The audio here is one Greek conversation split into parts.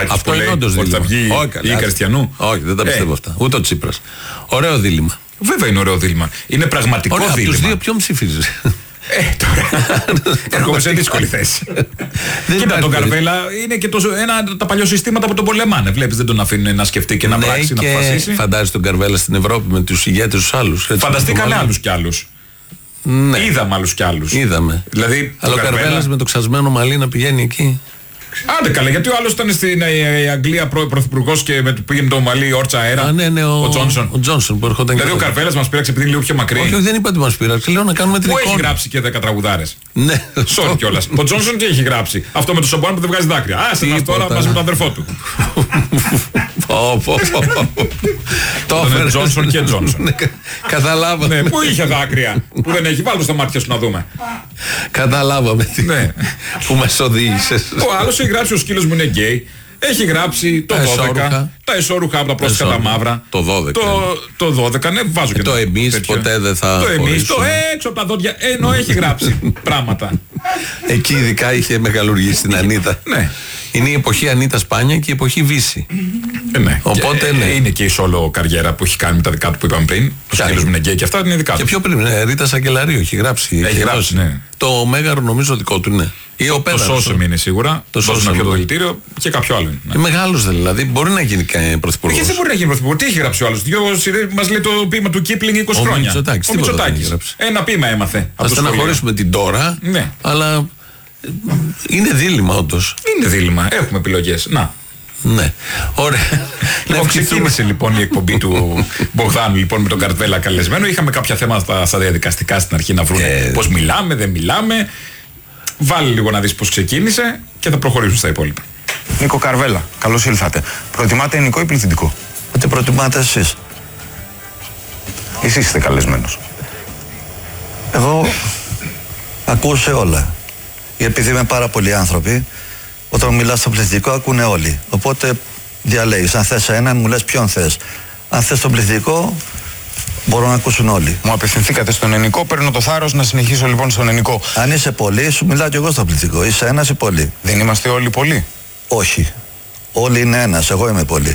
Μητσοτάκης Αυτό είναι όντως ότι θα δίλημμα. βγει ή Κριστιανού. Όχι, δεν τα πιστεύω αυτά. Ούτε ο Τσίπρας. Ωραίο δίλημμα. Βέβαια είναι ωραίο δίλημμα. Είναι πραγματικό Ωραία, δίλημμα. από τους δύο ποιον ψηφίζεις? Τώρα έρχομαι σε δύσκολη θέση. Κοίτα, τον Καρβέλα είναι και τα παλιό συστήματα που τον πολεμάνε. Βλέπεις, δεν τον αφήνουν να σκεφτεί και να πράξει, να αποφασίσει. Φαντάζεσαι τον Καρβέλα στην Ευρώπη με τους ηγέτες τους άλλους. Φανταστήκανε άλλους κι άλλους. Ναι. Είδαμε άλλους κι άλλους. Είδαμε. Δηλαδή, αλλά ο Καρβέλας με το ξασμένο μαλλί να πηγαίνει εκεί. Άντε καλά, γιατί ο άλλος ήταν στην Αγγλία πρωθυπουργός και πήγαινε το μαλλί όρτσα αέρα. Ναι, ο Τζόνσον. Ο Τζόνσον που ερχόταν. Δηλαδή ο Καρβέλας μας πήραξε επειδή είναι λίγο πιο μακρύ. Όχι, δεν είπα ότι μας πήραξε. Λέω να κάνουμε την εικόνα. εικόνα. Που έχει γράψει και 10 τραγουδάρες. Ναι. Sorry κιόλας. Ο Τζόνσον τι έχει γράψει? Αυτό με το σαμπουάν που δεν βγάζει δάκρυα. Άσε μας τώρα μαζί με τον αδερφό του. Το έφερε Τζόνσον και Τζόνσον. Καταλάβαμε. Πού είχε δάκρυα που δεν έχει? Βάλω στα μάτια σου να δούμε. Καταλάβαμε που μας οδήγησες. Ο άλλος έχει γράψει ο σκύλος μου είναι γκέι. Έχει γράψει το 12, τα εσώρουχα από τα πρόσωπα τα μαύρα. Το 12. Το 12, ναι, βάζω και το εμείς ποτέ δεν θα. Το εμείς, το έξω από τα δόντια. Ενώ έχει γράψει πράγματα. Εκεί ειδικά είχε μεγαλουργήσει την Ανίτα. Ναι. Είναι η εποχή Ανίτα Σπάνια και η εποχή Βύση. Ναι. Οπότε ναι. Είναι και η solo καριέρα που έχει κάνει με τα δικά του που είπαμε πριν. Το σκύλος μου είναι γκέι και αυτά είναι δικά του. Και πιο πριν, Ρίτα Σακελαρίου έχει γράψει. Έχει γράψει, ναι. Το Μέγαρο νομίζω δικό του είναι. Το Σώσεμ είναι σίγουρα. Το Σώσεμ και το δηλητήριο και κάποιο άλλο. Είναι μεγάλος δηλαδή. Μπορεί να γίνει πρωθυπουργός. Γιατί δεν μπορεί να γίνει πρωθυπουργός? Τι έχει γράψει ο άλλος? Μας λέει το ποίημα του Κίπλινγκ 20 χρόνια. Ο Μητσοτάκης. Ένα ποίημα έμαθε. Θα στεναχωρήσουμε την τώρα. Ναι. Αλλά είναι δίλημμα όντως. Είναι δίλημμα. Έχουμε επιλογές. Να. Ναι. Ωραία. Ξεκίνησε λοιπόν η εκπομπή του Μπογδάνου λοιπόν με τον Καρβέλα καλεσμένο. Είχαμε κάποια θέματα στα διαδικαστικά στην αρχή να βρούμε πώς μιλάμε, δεν μιλάμε. Βάλε λίγο να δεις πώς ξεκίνησε και θα προχωρήσουμε στα υπόλοιπα. Νίκο Καρβέλα, καλώς ήλθατε. Προτιμάτε ελληνικό ή πληθυντικό? Ό,τι προτιμάτε εσείς. Εσείς είστε καλεσμένος. Εγώ ακούω σε όλα. Επειδή είμαι πάρα πολλοί άνθρωποι, όταν μιλάς στο πληθυντικό ακούνε όλοι. Οπότε διαλέγεις. Αν θες έναν, μου λες ποιον θες. Αν θες τον πληθυντικό, μπορούν να ακούσουν όλοι. Μου απευθυνθήκατε στον ελληνικό, παίρνω το θάρρος να συνεχίσω λοιπόν στον ελληνικό. Αν είσαι πολύ, σου μιλάω κι εγώ στο πληθυντικό. Είσαι ένας ή πολύ? Δεν είμαστε όλοι πολλοί? Όχι. Όλοι είναι ένας. Εγώ είμαι πολύ.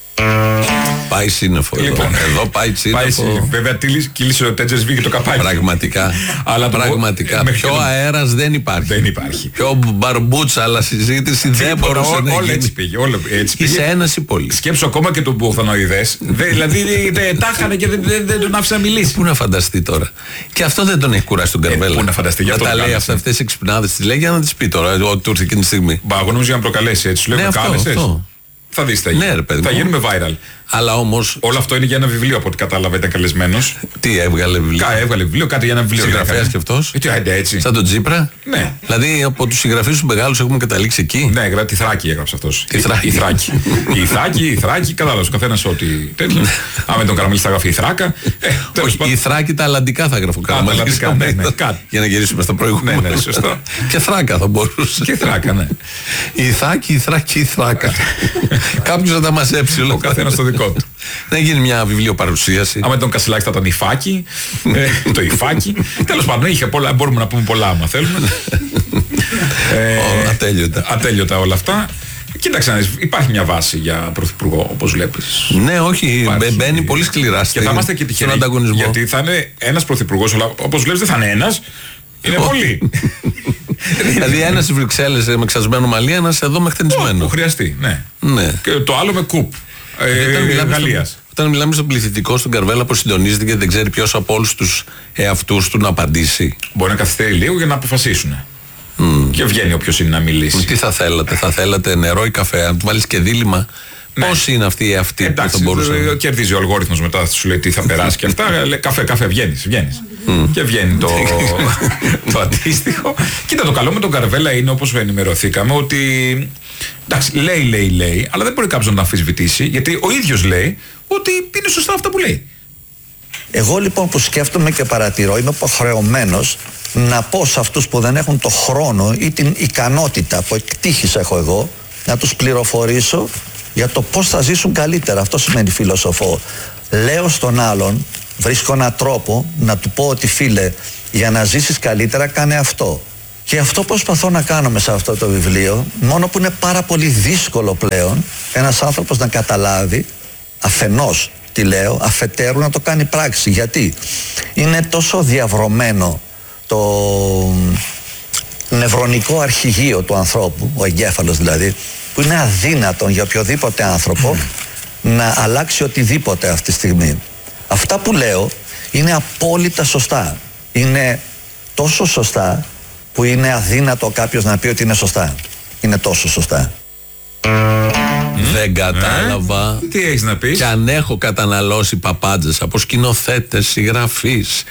Πάει σύννεφο λοιπόν. Εδώ πάει σύννεφο. Βέβαια κύλησε ο Τέτζες βγήκε το καπάκι. Πραγματικά. Αλλά πραγματικά. Πιο αέρας δεν υπάρχει. Δεν υπάρχει. Πιο μπαρμπούτσα, αλλά συζήτηση δεν μπορούσε να γίνει. Έτσι πήγε. Είσαι ένας ή πολύ. Σκέψου ακόμα και τον Μπογδανοειδές. Δηλαδή τάχανε και δεν τον άφησε να μιλήσει. Πού να φανταστεί τώρα. Και αυτό δεν τον έχει κουράσει τον Καρβέλα. Πού να φανταστεί. Για τα λέει αυτές οι εξυπνάδες τις λέει για να τις πει τώρα. Ό,τι του ήρθε εκείνη τη στιγμή. Μπα, νομίζω για να προκαλέσει έτσι. Σου λέω κάλεσες. Θα δεις τι ναι, ρε, παιδί θα γίνουμε viral. Αλλά όμως. Όλο αυτό είναι για ένα βιβλίο από ό,τι κατάλαβα. Ήταν καλεσμένος. Τι έβγαλε βιβλίο? Έβγαλε βιβλίο, κάτι για ένα βιβλίο. Συγγραφέας και αυτός. Έτσι. Σαν τον Τσίπρα. Ναι. Δηλαδή από τους συγγραφείς του μεγάλους έχουμε καταλήξει εκεί. Ναι, τη Θράκη έγραψε αυτός. Η Θράκη, κατάλαβε ο καθένας ό,τι τέτοιο. Άμα τον Καραμέλη θα γράφει η Θράκα. Όχι, η Θράκη τα αλλαντικά θα γράφω. Για να γυρίσουμε στα προηγούμενα. Ναι, σωστό. Και Θράκα θα μπορούσε. Και Θράκα, ναι. Η Θάκη, η Θράκη, η Θράκα. Κάποιος θα τα μαζέψει ο καθένας το δικό του. Να γίνει μια βιβλιοπαρουσίαση. Άμα τον Κασιλάκη θα ήταν Υφάκι. Το Υφάκι. Τέλος πάντων, είχε πολλά, μπορούμε να πούμε πολλά άμα θέλουμε. Ατέλειωτα όλα αυτά. Κοίταξε, υπάρχει μια βάση για πρωθυπουργό, όπως βλέπεις. Ναι, όχι, μπαίνει πολύ σκληρά και θα είμαστε και τυχεροί ανταγωνισμό. Γιατί θα είναι ένας πρωθυπουργός, αλλά όπως βλέπεις δεν θα είναι ένας. Είναι πολλοί. Δηλαδή ένας στις Βρυξέλλες με ξασμένο μαλλί, ένας εδώ με χτενισμένο. Που χρειαστεί, ναι. Και το άλλο με κουπ. Γαλλίας. Όταν μιλάμε στον πληθυντικό, στον Καρβέλα, που συντονίζεται και δεν ξέρει ποιος από όλους τους εαυτούς του να απαντήσει. Μπορεί να καθυστερεί λίγο για να αποφασίσουν. Και βγαίνει όποιος είναι να μιλήσει. Τι θα θέλατε, νερό ή καφέ? Αν του βάλεις και δίλημμα, πώς είναι αυτοί οι εαυτοί που θα μπορούσαν. Κερδίζει ο αλγόριθμος μετά, σου λέει τι θα περάσει και αυτά. Καφέ, βγαίνεις. Και βγαίνει το αντίστοιχο. Κοίτα, το καλό με τον Καρβέλα είναι, όπως ενημερωθήκαμε, ότι εντάξει, λέει, αλλά δεν μπορεί κάποιος να το αμφισβητήσει, γιατί ο ίδιος λέει ότι είναι σωστά αυτά που λέει. Εγώ λοιπόν που σκέφτομαι και παρατηρώ, είμαι υποχρεωμένος να πω σε αυτούς που δεν έχουν το χρόνο ή την ικανότητα που εκτύχης έχω εγώ, να τους πληροφορήσω για το πώς θα ζήσουν καλύτερα. Αυτό σημαίνει φιλοσοφώ. Λέω στον άλλον, βρίσκω έναν τρόπο να του πω ότι φίλε, για να ζήσεις καλύτερα κάνε αυτό. Και αυτό προσπαθώ να κάνω μέσα σε αυτό το βιβλίο, μόνο που είναι πάρα πολύ δύσκολο πλέον ένας άνθρωπος να καταλάβει αφενός τι λέω, αφετέρου να το κάνει πράξη. Γιατί είναι τόσο διαβρωμένο το νευρονικό αρχηγείο του ανθρώπου, ο εγκέφαλος δηλαδή, που είναι αδύνατον για οποιοδήποτε άνθρωπο να αλλάξει οτιδήποτε αυτή τη στιγμή. Αυτά που λέω είναι απόλυτα σωστά. Είναι τόσο σωστά που είναι αδύνατο κάποιος να πει ότι είναι σωστά. Είναι τόσο σωστά. Δεν κατάλαβα. Τι έχεις να πεις? Και αν έχω καταναλώσει παπάντζες από σκηνοθέτες, συγγραφείς,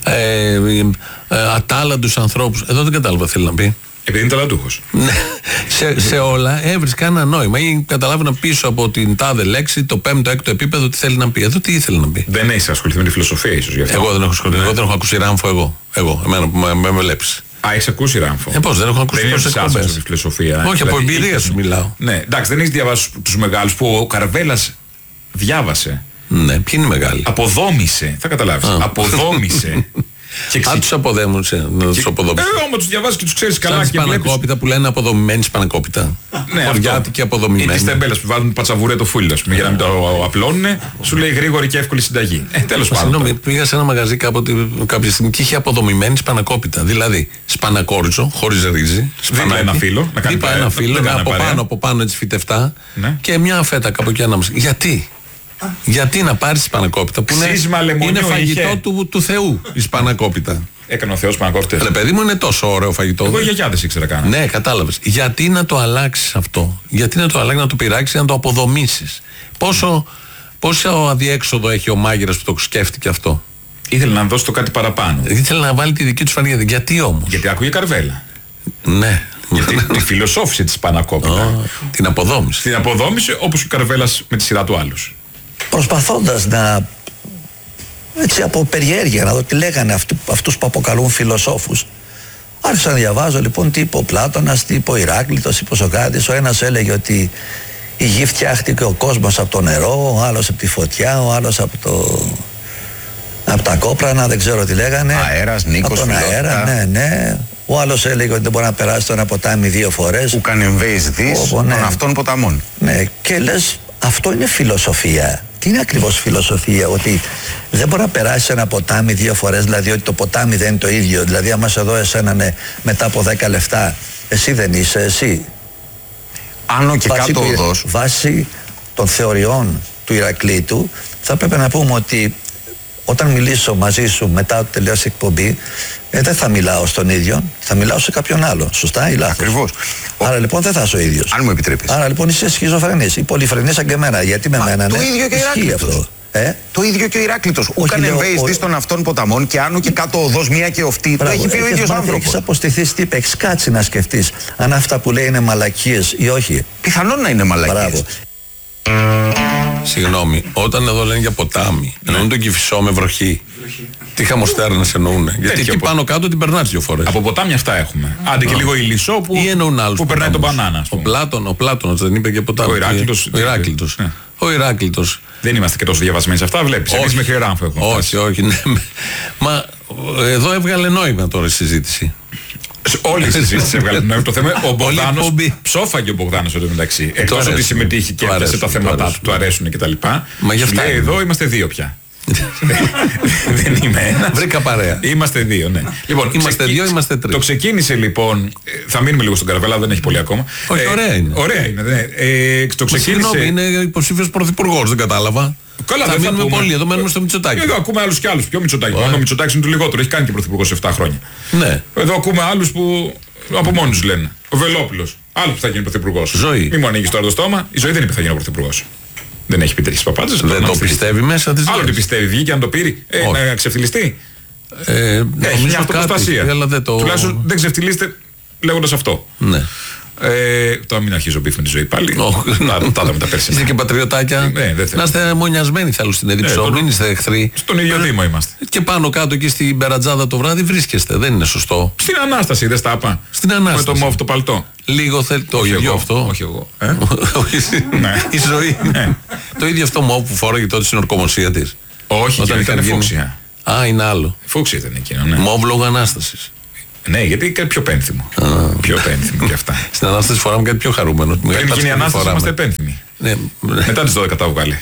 ατάλλαντους ανθρώπους. Εδώ δεν κατάλαβα θέλει να πει. Επειδή είναι ταλαντούχος. σε όλα έβρισκα ένα νόημα ή καταλάβαινα πίσω από την τάδε λέξη το 5ο, 6ο επίπεδο τι θέλει να πει. Εδώ τι ήθελε να πει. Δεν έχεις ασχοληθεί με τη φιλοσοφία ίσως γι' αυτό. Εγώ δεν έχω ασχοληθεί. Εγώ δεν έχω ακούσει Ράμφο. Εγώ, εμένα που με βλέπει. Α, έχεις ακούσει Ράμφο? Πώς δεν έχω ακούσει τόσες εκπομπές. Στη φιλοσοφία. Όχι, από εμπειρία σου μιλάω. Ναι, εντάξει, δεν έχεις διαβάσει τους μεγάλους που ο Καρβέλας διάβασε. Ναι, ποιοι είναι οι μεγάλοι? Αποδόμησε, θα καταλάβεις. Αποδόμησε. Αν τους αποδέμουσε, να τους αποδομήσει. Όμως τους διαβάζεις και τους ξέρεις καλά. Σαν και σπανακόπιτα που λένε αποδομημένη σπανακόπιτα. Ναι, χωριάτικη ή αποδομημένη. τις τεμπέλες που βάζουν πατσαβουρέ το φούλι, ας πούμε, για να μην το απλώνουνε, σου λέει γρήγορη και εύκολη συνταγή. Τέλος πάντων. Συγγνώμη, πήγα σε ένα μαγαζί κάποια στιγμή και είχε αποδομημένη σπανακόπιτα. Δηλαδή σπανακόριζο, χωρίς ρύζι. Δίπλα ένα φύλλο. Δίπλα ένα φύλλο, από πάνω έτσι φυτευτά και μια φέτα κάπου εκεί ανάμεσα. Γιατί να πάρεις σπανακόπιτα που είναι φαγητό του Θεού η σπανακόπιτα. Έκανε ο Θεός σπανακόπιτες. Ρε παιδί μου, είναι τόσο ωραίο φαγητό. Εγώ γιαγιάδες ήξερα καν. Ναι, κατάλαβες. Γιατί να το αλλάξεις αυτό? Γιατί να το αλλάξεις, να το πειράξεις, να το αποδομήσεις? Πόσο αδιέξοδο έχει ο μάγειρας που το σκέφτηκε αυτό? Ήθελε να δώσει το κάτι παραπάνω. Ήθελε να βάλει τη δική του φανία. Γιατί όμως? Γιατί άκουγε Καρβέλα. Ναι. Γιατί τη φιλοσόφησε τη σπανακόπιτα. Την αποδόμησε. Την αποδόμησε όπως και ο Καρβέλας με τη σειρά του άλλους. Προσπαθώντας να, έτσι από περιέργεια, να δω τι λέγανε αυτούς που αποκαλούν φιλοσόφους, άρχισα να διαβάζω λοιπόν τι είπε ο Πλάτωνας, τι είπε ο Ηράκλειτος, είπε ο Σοκράτης. Ο ένας έλεγε ότι η γη φτιάχτηκε ο κόσμος από το νερό, ο άλλος από τη φωτιά, ο άλλος από τα κόπρανα, δεν ξέρω τι λέγανε. Αέρας, Νίκος, από τον αέρα, ναι. Ο άλλος έλεγε ότι δεν μπορεί να περάσει το ένα ποτάμι 2 φορές. Που κανεμβαίεις δις των αυτών ποταμών. Ναι, και λες, αυτό είναι φιλοσοφία. Τι είναι ακριβώς φιλοσοφία? Ότι δεν μπορεί να περάσει ένα ποτάμι 2 φορές, δηλαδή ότι το ποτάμι δεν είναι το ίδιο. Δηλαδή, άμα σε δω εσένα μετά από 10 λεπτά, εσύ δεν είσαι εσύ. Άνω και κάτω οδός. Βάσει των θεωριών του Ηρακλήτου, θα πρέπει να πούμε ότι όταν μιλήσω μαζί σου μετά το τελειώσει η εκπομπή, δεν θα μιλάω στον ίδιο, θα μιλάω σε κάποιον άλλο. Σωστά ή λάθος? Ακριβώς. Άρα λοιπόν δεν θα είσαι ο ίδιος. Αν μου επιτρέπεις. Άρα λοιπόν είσαι σχιζοφρενής ή πολυφρενής σαν και εμένα. Γιατί με μένα το ίδιο και ο Ηράκλειτος. Το ίδιο και ο Ηράκλειτος. Ου κανεμβαίεις δις των αυτών ποταμών και άνω και κάτω οδός μία και οφτή. Το έχει πει ο ίδιος άνθρωπος. Έχεις αποστηθείς τι είπε, έχεις κάτσει να σκεφτείς αν αυτά που λέει είναι μαλακίες ή όχι. Πιθανόν να είναι μαλακίες. Συγγνώμη, όταν εδώ λένε για ποτάμι, εννοούν τον Κηφισό με βροχή. Τι χαμοστέρνες εννοούν? Γιατί εκεί πάνω κάτω την περνάς 2 φορές. Από ποτάμι αυτά έχουμε. Άντε και λίγο Ηλισσό που περνάει τον μπανάνα. Ο Πλάτωνος δεν είπε και ποτάμι. Ο Ηράκλειτος. Ο Ηράκλειτος. Δεν είμαστε και τόσο διαβασμένοι σε αυτά, βλέπεις. Εμείς μέχρι Ράμφο έχουμε. Όχι, ναι. Μα εδώ έβγαλε νόημα τώρα η συζήτηση. Όλη η συζήτηση έβγαλε νόημα. Το θέμα ο Μπογδάνος ψόφαγε ο Μπογδάνος εδώ μεταξύ. Εκτός ότι συμμετείχε και έφτασε τα θέματα του αρέσουν κτλ. Μα γι' αυτά εδώ είμαστε 2 πια. Δεν είμαι ένας. Βρήκα παρέα. Είμαστε 2, ναι. Λοιπόν, είμαστε 2, είμαστε 3. Το ξεκίνησε λοιπόν. Θα μείνουμε λίγο στον Καρβέλα, δεν έχει πολύ ακόμα. Όχι, ωραία είναι. Ωραία είναι, ναι. Το ξεκίνησε. Συγγνώμη, είναι υποψήφιος πρωθυπουργός, δεν κατάλαβα. Καλά, θα μείνουμε πολύ, εδώ μένουμε στο Μητσοτάκη. Εδώ ακούμε άλλους και άλλους. Ποιο Μητσοτάκη? Μόνο ο Μητσοτάκης είναι του λιγότερο, έχει κάνει και πρωθυπουργός 7 χρόνια. Ναι. Εδώ ακούμε άλλους που από μόνοι τους λένε. Ο Βελόπουλος, άλλο που θα γίνει πρωθυπουργός. Ζωή. Μη μου ανοίγεις τώρα το στόμα, η ζωή δεν είπε θα γίνει πρωθυπουργός. Δεν έχει πει τέτοιες παπάντζες. Δεν το πιστεύει μέσα της. Άλλο τι πιστεύει, βγήκε αν το πήρε. Να ξεφτυλιστεί. Έχει μια αυτοπροστασία. Τουλάχιστον δεν ξεφτυλίστε λέγοντας αυτό. Ναι. Τώρα μην αρχίζω μπιφ με τη ζωή πάλι. Τα με τα πέρσι. Είστε και πατριωτάκια. Να είστε μονιασμένοι, θέλω στην Εδιψό. Μην είστε εχθροί. Στον ίδιο Δήμο είμαστε. Και πάνω κάτω εκεί στην Περατζάδα το βράδυ βρίσκεστε. Δεν είναι σωστό. Στην Ανάσταση δεν στα είπα. Στην Ανάσταση. Με το μόφ το παλτό. Λίγο θέλει το ίδιο αυτό. Όχι εγώ. Η ζωή. Το ίδιο αυτό μόφ που φόραγε τότε στην ορκομοσία τη. Όχι, όταν ήταν φούξια. Α, είναι άλλο. Φούξια ήταν εκείνο, ναι. Μόβ λόγω Ανάστασης. Ναι, γιατί είναι πιο πένθυμο. Πιο πένθυμο κι αυτά. Στην Ανάσταση φοράμε κάτι πιο χαρούμενο. Πριν γίνει η Ανάσταση είμαστε πένθυμοι. Μετά τις 12 τα βγάλε.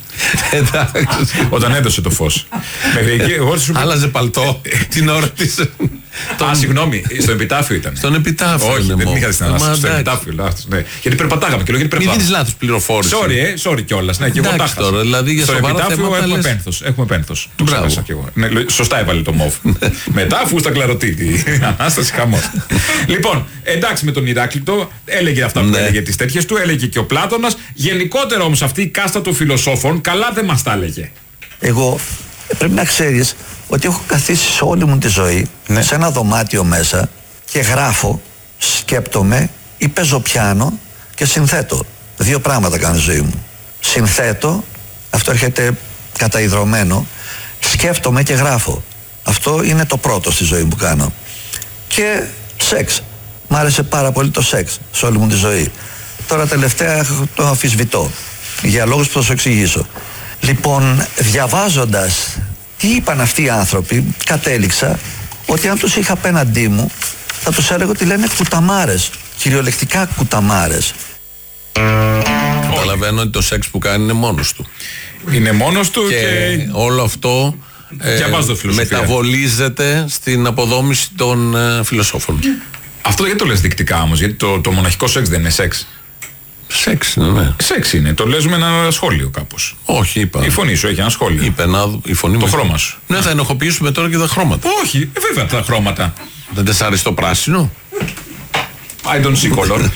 Όταν έδωσε το φως. Άλλαζε παλτό την ώρα της. Α, συγγνώμη, στο επιτάφιο ήταν. Στον επιτάφιο. Όχι, δεν είχα στην Ανάσταση. Στο επιτάφιο. Γιατί περπατάγαμε και λέω γιατί περπατάγαμε. Μην δίνεις λάθος πληροφόρηση. Sorry κιόλας. Ναι, και εγώ τα τώρα. Δηλαδή για στο επιτάφιο έχουμε πένθος. Το ξέχασα κι εγώ. Σωστά έβαλε το μόβ. Μετά αφού στα κλαρωτή. Ανάσταση χαμός. Λοιπόν, εντάξει με τον Ηράκλειτο, έλεγε αυτά που έλεγε τις τέτοιες του, έλεγε και ο Πλάτωνας. Γενικότερα όμως αυτή η κάστα των φιλοσόφων καλά δεν μας τα έλεγε. Εγώ πρέπει να ξέρεις ότι έχω καθίσει σε όλη μου τη ζωή σε ένα δωμάτιο μέσα και γράφω, σκέπτομαι ή παίζω πιάνο και συνθέτω. 2 πράγματα κάνω στη ζωή μου. Συνθέτω, αυτό έρχεται καταϊδρωμένο, σκέφτομαι και γράφω. Αυτό είναι το πρώτο στη ζωή που κάνω. Και σεξ. Μ' άρεσε πάρα πολύ το σεξ σε όλη μου τη ζωή. Τώρα τελευταία το αμφισβητώ. Για λόγους που θα σου εξηγήσω. Λοιπόν, διαβάζοντας τι είπαν αυτοί οι άνθρωποι, κατέληξα ότι αν τους είχα απέναντί μου θα τους έλεγα ότι λένε κουταμάρες. Κυριολεκτικά κουταμάρες. Καταλαβαίνω ότι το σεξ που κάνει είναι μόνος του. Είναι μόνος του και όλο αυτό μεταβολίζεται στην αποδόμηση των φιλοσόφων. Αυτό γιατί το λες δεικτικά όμως, γιατί το μοναχικό σεξ δεν είναι σεξ. Σεξ είναι, ναι. Σεξ είναι. Το λες με ένα σχόλιο κάπως. Όχι, είπα. Η φωνή σου έχει ένα σχόλιο. Είπε η φωνή το χρώμα σου. Ναι, θα ενοχοποιήσουμε τώρα και τα χρώματα. Όχι, βέβαια τα χρώματα. Δεν τες αρέσει το πράσινο. I don't see color.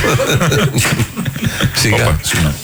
Σιγά.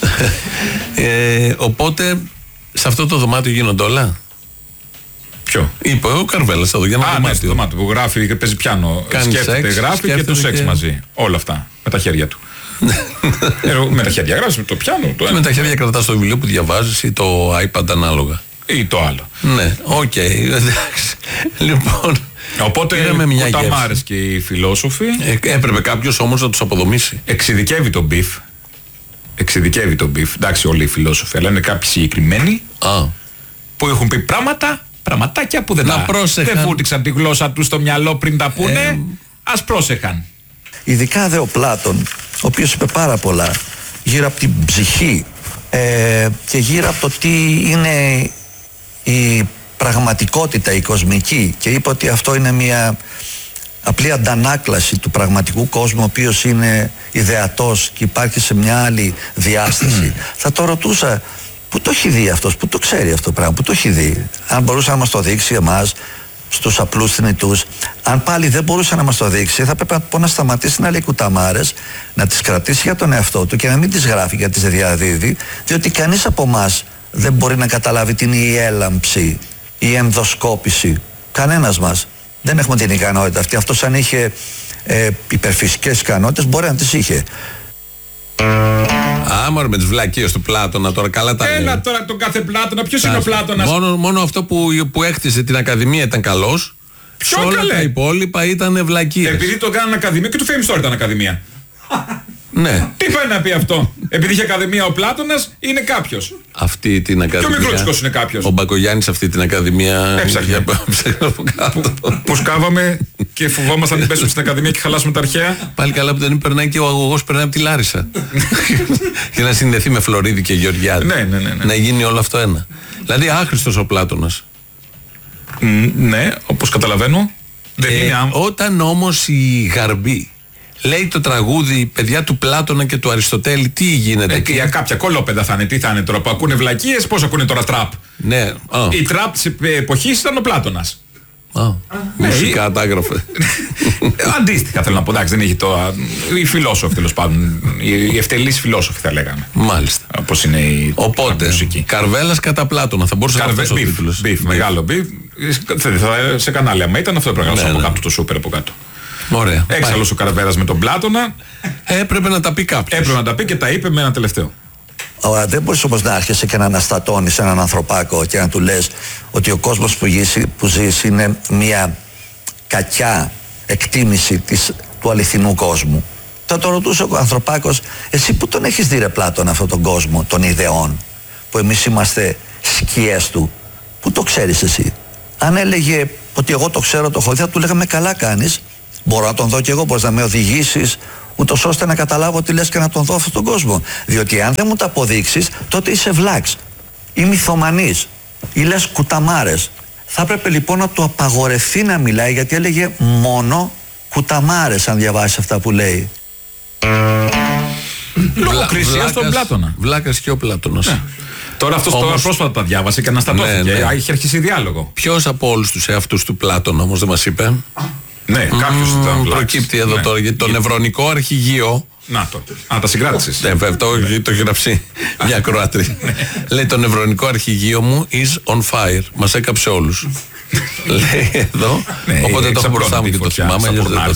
Οπότε, σε αυτό το δωμάτιο γίνονται όλα. Ποιο? Είπε ο Καρβέλας εδώ για ένα δωμάτιο. Ναι, στο δωμάτιο που γράφει και παίζει πιάνο. Σκέφτεται, γράφει και το σεξ μαζί. Όλα αυτά. Με τα χέρια του. Με τα χέρια γράφει, το πιάνο. Με τα χέρια κρατάς το βιβλίο που διαβάζεις ή το iPad ανάλογα. Ή το άλλο. Ναι, οκ. Εντάξει. Λοιπόν. Οπότε οι κουταμάρες και οι φιλόσοφοι. Έπρεπε κάποιος όμως να τους αποδομήσει. Εξειδικεύει τον μπιφ. Εξειδικεύει τον μπιφ. Εντάξει, όλοι οι φιλόσοφοι, αλλά είναι κάποιοι συγκεκριμένοι που έχουν πει πραγματάκια που δεν φούτηξαν τη γλώσσα τους στο μυαλό πριν τα πούνε. Ας πρόσεχαν. Ειδικά δε ο Πλάτων, ο οποίος είπε πάρα πολλά γύρω από την ψυχή και γύρω από το τι είναι η πραγματικότητα, η κοσμική, και είπε ότι αυτό είναι μια απλή αντανάκλαση του πραγματικού κόσμου, ο οποίος είναι ιδεατός και υπάρχει σε μια άλλη διάσταση. Θα το ρωτούσα, πού το έχει δει αυτός, πού το ξέρει αυτό το πράγμα, πού το έχει δει, αν μπορούσε να μας το δείξει εμάς, στους απλούς θνητούς. Αν πάλι δεν μπορούσε να μας το δείξει, θα πρέπει να σταματήσει να λέει κουταμάρες, να τις κρατήσει για τον εαυτό του και να μην τις γράφει και να τις διαδίδει, διότι κανείς από εμάς δεν μπορεί να καταλάβει τι είναι η έλαμψη, η ενδοσκόπηση. Κανένας μας. Δεν έχουμε την ικανότητα αυτή. Αυτός αν είχε υπερφυσικές ικανότητες μπορεί να τις είχε. Άμα με τις βλακίες του Πλάτωνα τώρα, καλά τα λέει. Έλα τώρα τον κάθε Πλάτωνα, ποιος είναι ο Πλάτωνας? Μόνο αυτό που έκτισε την Ακαδημία ήταν καλός. Ποιο όλα τα υπόλοιπα ήταν βλακίες. Επειδή το κάνανε Ακαδημία και του Fame Store ήταν Ακαδημία. Ναι. Τι πάει να πει αυτό? Επειδή είχε Ακαδημία ο Πλάτωνας, είναι κάποιος. Αυτή την Ακαδημία. Και ο Μικρούτσικος είναι κάποιος. Ο Μπακογιάννης αυτή την Ακαδημία. Έψαχνε. Που σκάβαμε και φοβόμασταν να την πέσουμε στην Ακαδημία και χαλάσουμε τα αρχαία. Πάλι καλά που δεν περνάει και ο αγωγός περνάει από τη Λάρισα. Για να συνδεθεί με Φλωρίδη και Γεωργιάδη. Ναι. Να γίνει όλο αυτό ένα. Δηλαδή άχρηστος ο Πλάτωνας. Ναι, όπως καταλαβαίνω. Όταν όμως η Γαρμπή λέει το τραγούδι παιδιά του Πλάτωνα και του Αριστοτέλη, τι γίνεται? Για κάποια κολόπεδα θα είναι, τι θα είναι τώρα που ακούνε βλακίες, πώς ακούνε τώρα τραπ? Ναι. Η τραπ της εποχής ήταν ο Πλάτωνας. Μουσικά τα έγραφε. Αντίστοιχα θέλω να πω, εντάξει, δεν έχει το. Οι φιλόσοφοι τέλος πάντων. Οι ευτελείς φιλόσοφοι θα λέγαμε. Μάλιστα. Όπως είναι η μουσική. Καρβέλας κατά Πλάτωνα, θα μπορούσε να είναι ο τίτλος. Μπιφ, μεγάλο μπιφ. Σε κανάλι, άμα ήταν αυτό το πρόγραμμα από κάτω, το σούπερ από κάτω. Ωραία. Έξαλλος ο Καρβέλας με τον Πλάτωνα. Έπρεπε να τα πει κάποιος. Έπρεπε να τα πει και τα είπε με ένα τελευταίο. Δεν μπορείς όμως να άρχισε και να αναστατώνεις έναν ανθρωπάκο και να του λες ότι ο κόσμος που ζεις είναι μια κακιά εκτίμηση του αληθινού κόσμου. Θα το ρωτούσε ο ανθρωπάκος, εσύ που τον έχεις δει ρε Πλάτωνα αυτόν τον κόσμο των ιδεών, που εμείς είμαστε σκιές του, που το ξέρεις εσύ? Αν έλεγε ότι εγώ το ξέρω, το έχω δει, θα του λέγαμε καλά κάνεις, Μπορώ να τον δω κι εγώ, μπορείς να με οδηγήσεις, ούτως ώστε να καταλάβω τι λες και να τον δω αυτόν τον κόσμο. Διότι αν δεν μου τα αποδείξεις, τότε είσαι βλάξ ή μυθομανής ή λες κουταμάρες. Θα έπρεπε λοιπόν να του απαγορευτεί να μιλάει, γιατί έλεγε μόνο κουταμάρες, αν διαβάσει αυτά που λέει. Λογοκρισία στον Πλάτωνα. Βλάκας και ο Πλάτωνας. Ναι. Τώρα αυτός τώρα πρόσφατα τα διάβασε και αναστατώθηκε. Ναι. Είχε αρχίσει διάλογο. Ποιος από όλους τους εαυτούς του Πλάτωνα όμως δεν μας είπε? Ναι, κάποιος ήταν. Προκύπτει εδώ τώρα, γιατί το νευρονικό αρχηγείο. Να το. Τα συγκράτησες. Ναι, το έχει γράψει μια Κροάτρη. Λέει, το νευρονικό αρχηγείο μου is on fire. Μας έκαψε όλους. Λέει εδώ. Οπότε το έχω μπροστά μου και το θυμάμαι.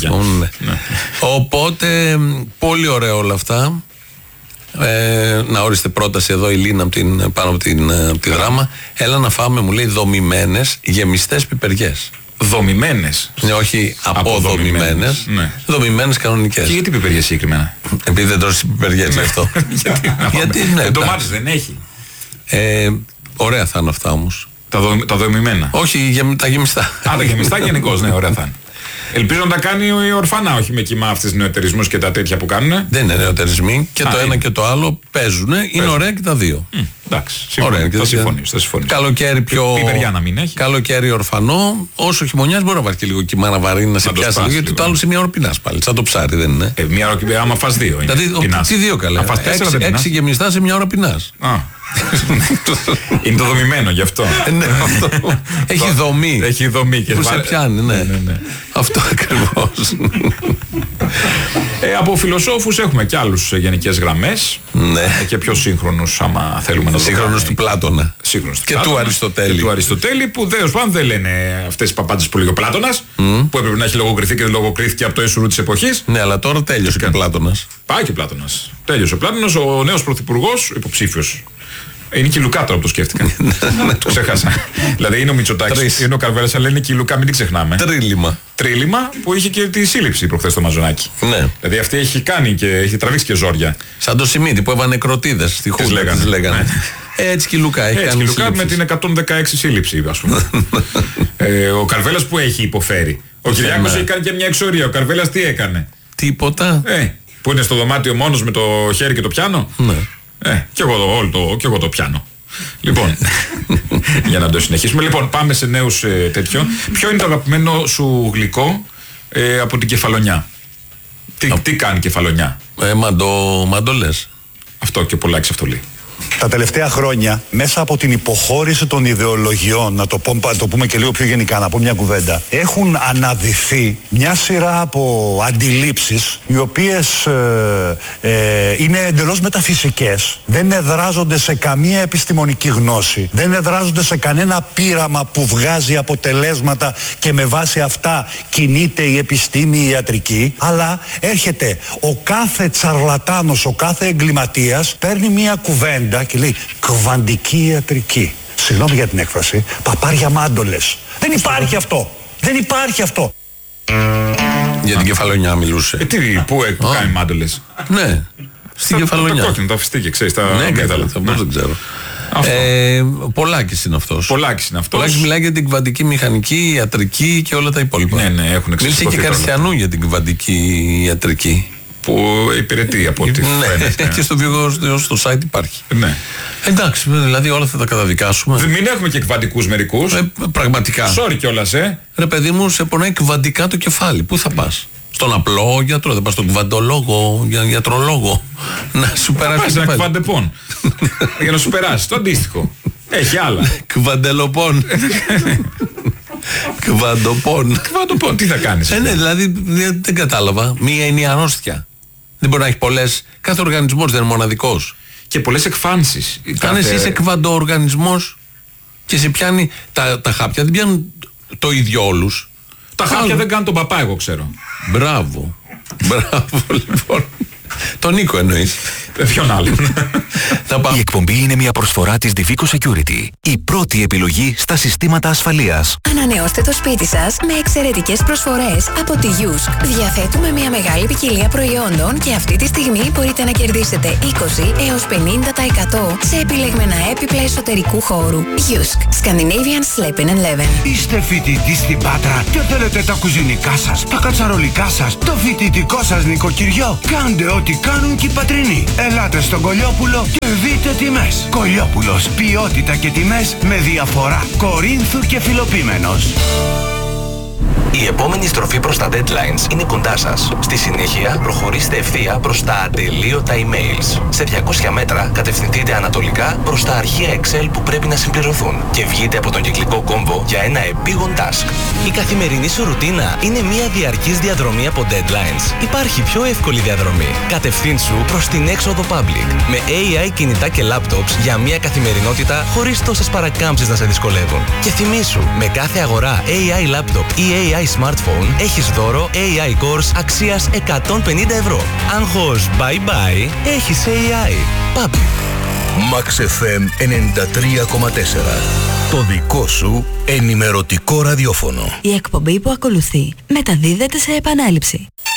Οπότε πολύ ωραία όλα αυτά. Να ορίστε πρόταση εδώ η Λίνα πάνω από τη Δράμα. Έλα να φάμε, μου λέει, δομημένες γεμιστές πιπεριές. Δομημένες. Ναι, όχι αποδομημένες. Ναι. Δομημένες κανονικές. Και γιατί πιπεριές συγκεκριμένα? Επειδή δεν τρώσει πιπεριές γι' αυτό. Γιατί ναι. Ντομάτες δεν έχει. Ωραία θα είναι αυτά όμως. Τα δομημένα. Όχι, τα γεμιστά. Τα γεμιστά γενικώς, ναι, ωραία θα είναι. Ελπίζω να τα κάνει η Ορφανά, όχι με κοιμά αυτές τις νεοτερισμούς και τα τέτοια που κάνουν. Δεν είναι νεοτερισμοί. Και το ένα και το άλλο παίζουν. Είναι ωραία και τα δύο. Εντάξει, θα συμφωνήσω. Καλοκαίρι πιο. Πιπεριά να μην έχει. Καλοκαίρι ορφανό. Όσο χειμωνιάς μπορεί να βάλει και λίγο κοιμά να βαρύνει, να σε πιάσει λίγο. Γιατί το άλλο σε μια ώρα πεινάς πάλι. Σαν το ψάρι δεν είναι? Μια ώρα πεινάς, άμα φας δύο. Δηλαδή, τι δύο καλά? 6 γεμιστά σε μια ώρα πεινάς. Είναι το δομημένο γι' αυτό. Έχει δομή. Έχει δομή και που σε πιάνει, ναι. Αυτό ακριβώς. Από φιλοσόφους έχουμε και άλλους γενικές γραμμές. Και πιο σύγχρονους, άμα θέλουμε να δούμε. Σύγχρονους του Πλάτωνα. Και του Αριστοτέλη. Και του Αριστοτέλη, που δεν λένε αυτές οι παπάντες που λέει ο Πλάτωνας, που έπρεπε να έχει λογοκριθεί και δεν λογοκρίθηκε από το έσουρου της εποχής. Ναι, αλλά τώρα τέλειωσε και ο Πλάτωνας. Πάει και ο Πλάτωνας. Τέλειωσε ο Πλάτωνας, ο νέος πρωθυπουργός, υποψήφιος. Είναι και η Λουκά τώρα που το σκέφτηκα. Το ξέχασα. Δηλαδή είναι ο Μητσοτάκης, είναι ο Καρβέλας, αλλά είναι και η Λουκά, μην την ξεχνάμε. Τρίλημα που είχε και τη σύλληψη προχθές στο Μαζονάκι. Ναι. Δηλαδή αυτή έχει κάνει και έχει τραβήξει και ζόρια. Σαν το Σιμίτι που έβανε κροτίδες στη Χούντα. Τις λέγανε. Έτσι και η Λουκά έχει κάνει. Η Λουκά με την 116 σύλληψη, ας πούμε. Ο Καρβέλας που έχει υποφέρει. Ο Κυριάκος έχει κάνει και μια εξορία. Ο Καρβέλας τι έκανε? Τίποτα. Που είναι στο δωμάτιο μόνος με το χέρι και το πιάνο. Και εγώ το πιάνω. Λοιπόν, για να το συνεχίσουμε. Λοιπόν, πάμε σε νέους τέτοιο. Ποιο είναι το αγαπημένο σου γλυκό από την Κεφαλονιά? Τι κάνει η Κεφαλονιά? Μαντολές. Αυτό και πολλά εξαυτολεί. Τα τελευταία χρόνια, μέσα από την υποχώρηση των ιδεολογιών, να το πούμε και λίγο πιο γενικά, να πω μια κουβέντα, έχουν αναδυθεί μια σειρά από αντιλήψεις, οι οποίες είναι εντελώς μεταφυσικές, δεν εδράζονται σε καμία επιστημονική γνώση, δεν εδράζονται σε κανένα πείραμα που βγάζει αποτελέσματα και με βάση αυτά κινείται η επιστήμη, η ιατρική, αλλά έρχεται ο κάθε τσαρλατάνος, ο κάθε εγκληματίας, παίρνει μια κουβέντα και λέει κβαντική ιατρική. Συγγνώμη για την έκφραση, παπάρια μάντολες. Δεν υπάρχει αυτό. Δεν υπάρχει αυτό. Για την Κεφαλονιά μιλούσε. Πού κάνει μάντολες? Ναι, στην Κεφαλονιά. Τα κόκκινα, τα φιστίκια, ξέρεις, τα μέταλλα. Δεν ξέρω. Πολάκης είναι αυτός. Πολάκης μιλάει για την κβαντική μηχανική, ιατρική και όλα τα υπόλοιπα. Ναι, έχουν εξηγήσει. Μίλησε και Καριστιανού για την κβαντική ιατρική. Που υπηρετεί από ό,τι φαίνεται. Και στο site υπάρχει. Ναι. Εντάξει, δηλαδή όλα θα τα καταδικάσουμε. Μην έχουμε και κβαντικούς μερικούς. Πραγματικά. Sorry κιόλας, Ρε παιδί μου, σε πονάει κβαντικά το κεφάλι. Πού θα πας? Στον απλό γιατρό, δεν πας στον κβαντολόγο, γιατρολόγο. Να σου περάσει. Πας ένα κβαντεπών. Για να σου περάσει. Το αντίστοιχο. Έχει άλλα. Κβαντελοπών. Κβαντοπών, τι θα κάνεις? Ναι, δηλαδή δεν κατάλαβα. Μία είναι η αρρώστια. Δεν μπορεί να έχει πολλές. Κάθε οργανισμός δεν είναι μοναδικός. Και πολλές εκφάνσεις. Αν εσύ είσαι κβαντοοργανισμός και σε πιάνει. Τα χάπια δεν πιάνουν το ίδιο όλους. Τα χάπια δεν κάνουν τον παπά, εγώ ξέρω. Μπράβο, λοιπόν. Τον Νίκο εννοείς. Ποιον άλλον. Η εκπομπή είναι μια προσφορά της Divico Security. Η πρώτη επιλογή στα συστήματα ασφαλείας. Ανανεώστε το σπίτι σας με εξαιρετικές προσφορές από τη Yusk. Διαθέτουμε μια μεγάλη ποικιλία προϊόντων και αυτή τη στιγμή μπορείτε να κερδίσετε 20 έως 50% σε επιλεγμένα έπιπλα εσωτερικού χώρου. Yusk. Scandinavian Sleeping Eleven. Είστε φοιτητής στην Πάτρα και θέλετε τα κουζινικά σας, τα κατσαρολικά σας, το φοιτητικό σας νοικοκυριό? Κάντε ό,τι κάνουν και οι πατρινοί. Ελάτε στον Κολιόπουλο και δείτε τιμές. Κολιόπουλος, ποιότητα και τιμές με διαφορά. Κορίνθου και Φιλοπίμενος. Η επόμενη στροφή προς τα deadlines είναι κοντά σας. Στη συνέχεια προχωρήστε ευθεία προς τα ατελείωτα emails. Σε 200 μέτρα κατευθυνθείτε ανατολικά προς τα αρχεία Excel που πρέπει να συμπληρωθούν και βγείτε από τον κυκλικό κόμβο για ένα επίγον task. Η καθημερινή σου ρουτίνα είναι μια διαρκής διαδρομή από deadlines. Υπάρχει πιο εύκολη διαδρομή. Κατευθύνσου προς την έξοδο public με AI κινητά και laptops για μια καθημερινότητα χωρίς τόσες παρακάμψεις να σε δυσκολεύουν. Και θυμήσου, με κάθε αγορά AI laptop ή AI smartphone έχεις δώρο AI course αξίας 150 ευρώ. Άγχος bye bye, έχεις AI. Πάμε. Max FM 93,4. Το δικό σου ενημερωτικό ραδιόφωνο. Η εκπομπή που ακολουθεί μεταδίδεται σε επανάληψη.